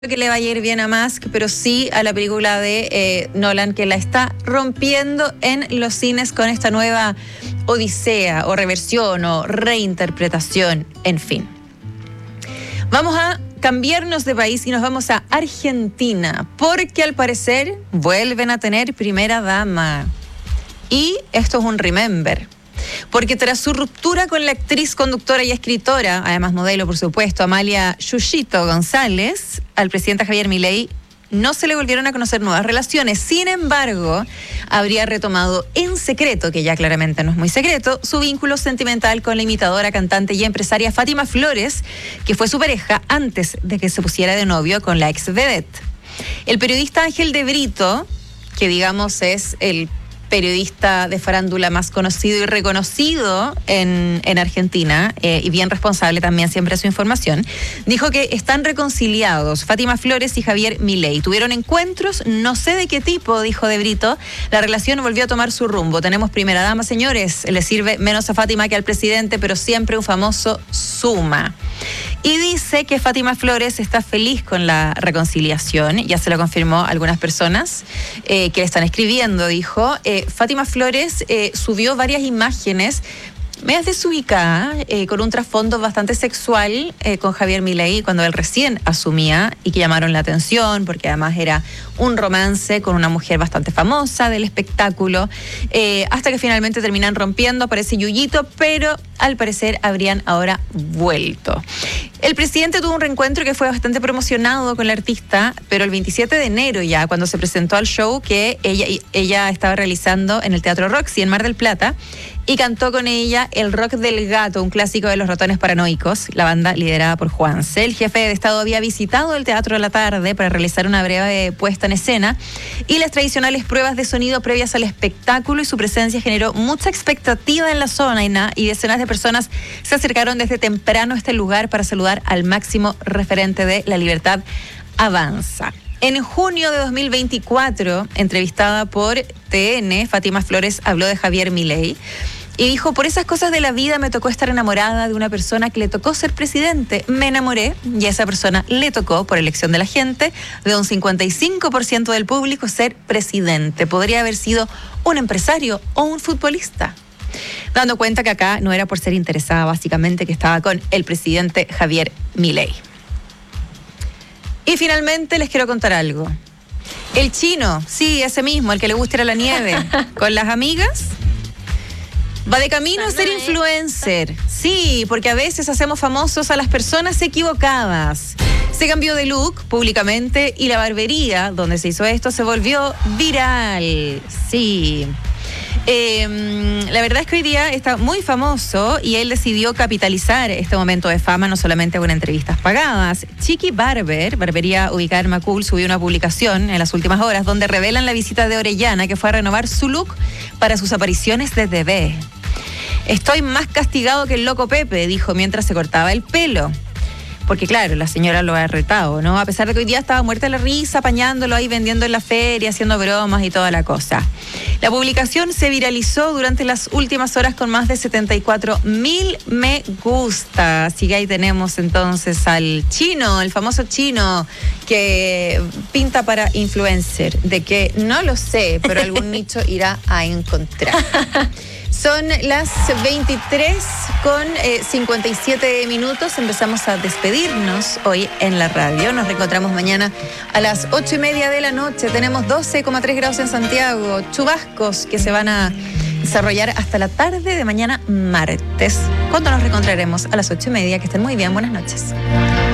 que le vaya a ir bien a Musk, pero sí a la película de Nolan, que la está rompiendo en los cines con esta nueva odisea o reversión o reinterpretación, en fin. Vamos a cambiarnos de país y nos vamos a Argentina, porque al parecer vuelven a tener primera dama. Y esto es un remember. Porque tras su ruptura con la actriz, conductora y escritora, además modelo por supuesto, Amalia Yushito González, al presidente Javier Milei no se le volvieron a conocer nuevas relaciones. Sin embargo, habría retomado en secreto, que ya claramente no es muy secreto, su vínculo sentimental con la imitadora, cantante y empresaria Fátima Flores, que fue su pareja antes de que se pusiera de novio con la ex vedette. El periodista Ángel de Brito, que digamos es el periodista de farándula más conocido y reconocido en Argentina, y bien responsable también siempre de su información, dijo que están reconciliados Fátima Flores y Javier Milei. Tuvieron encuentros, no sé de qué tipo, dijo de Brito. La relación volvió a tomar su rumbo. Tenemos primera dama, señores. Le sirve menos a Fátima que al presidente, pero siempre un famoso suma. Y dice que Fátima Flores está feliz con la reconciliación. Ya se lo confirmó algunas personas que le están escribiendo, dijo. Fátima Flores subió varias imágenes medias desubicadas, con un trasfondo bastante sexual con Javier Milei cuando él recién asumía, y que llamaron la atención porque además era un romance con una mujer bastante famosa del espectáculo, hasta que finalmente terminan rompiendo. Aparece Yuyito, pero al parecer habrían ahora vuelto. El presidente tuvo un reencuentro que fue bastante promocionado con la artista, pero el 27 de enero ya, cuando se presentó al show que ella estaba realizando en el Teatro Roxy en Mar del Plata, y cantó con ella El Rock del Gato, un clásico de los Ratones Paranoicos, la banda liderada por Juanse. El jefe de Estado había visitado el Teatro de la Tarde para realizar una breve puesta en escena, y las tradicionales pruebas de sonido previas al espectáculo y su presencia generó mucha expectativa en la zona, y decenas de personas se acercaron desde temprano a este lugar para saludar al máximo referente de La Libertad Avanza. En junio de 2024, entrevistada por TN, Fátima Flores habló de Javier Milei y dijo: por esas cosas de la vida me tocó estar enamorada de una persona que le tocó ser presidente. Me enamoré y a esa persona le tocó, por elección de la gente, de un 55% del público, ser presidente. Podría haber sido un empresario o un futbolista. Dando cuenta que acá no era por ser interesada, básicamente, que estaba con el presidente Javier Milei. Y finalmente les quiero contar algo. El chino, sí, ese mismo, el que le gusta ir a la nieve con las amigas, va de camino a ser influencer. Sí, porque a veces hacemos famosos a las personas equivocadas. Se cambió de look públicamente y la barbería donde se hizo esto se volvió viral. Sí. La verdad es que hoy día está muy famoso y él decidió capitalizar este momento de fama no solamente con entrevistas pagadas. Chiqui Barber, barbería ubicada en Macul, subió una publicación en las últimas horas donde revelan la visita de Orellana, que fue a renovar su look para sus apariciones de TV. Estoy más castigado que el loco Pepe, dijo mientras se cortaba el pelo. Porque claro, la señora lo ha retado, ¿no? A pesar de que hoy día estaba muerta de la risa, apañándolo ahí, vendiendo en la feria, haciendo bromas y toda la cosa. La publicación se viralizó durante las últimas horas con más de 74.000 me gusta. Así que ahí tenemos entonces al chino, el famoso chino, que pinta para influencer. De que no lo sé, pero algún nicho irá a encontrar. Son las 23:57. Empezamos a despedirnos hoy en la radio. Nos reencontramos mañana a las 8:30 de la noche. Tenemos 12,3 grados en Santiago. Chubascos que se van a desarrollar hasta la tarde de mañana martes. ¿Cuándo nos reencontraremos? A las 8:30. Que estén muy bien. Buenas noches.